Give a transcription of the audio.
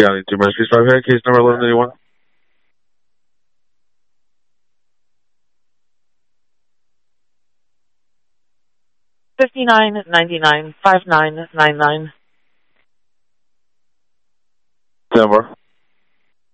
County, 2 Main Street, 5 here, case number 1181. 5999 5999. 10 more.